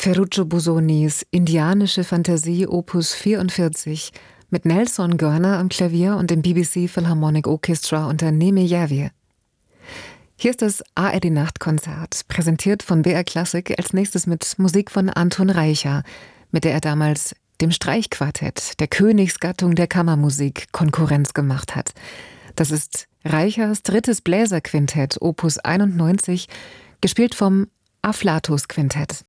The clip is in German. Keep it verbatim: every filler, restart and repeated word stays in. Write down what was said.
Ferruccio Bosonis Indianische Fantasie Opus vierundvierzig mit Nelson Görner am Klavier und dem B B C Philharmonic Orchestra unter Neme Järvi. Hier ist das A R D-Nachtkonzert, präsentiert von B R Klassik, als nächstes mit Musik von Anton Reicha, mit der er damals dem Streichquartett, der Königsgattung der Kammermusik, Konkurrenz gemacht hat. Das ist Reichers drittes Bläserquintett, Opus einundneunzig, gespielt vom Afflatus-Quintett.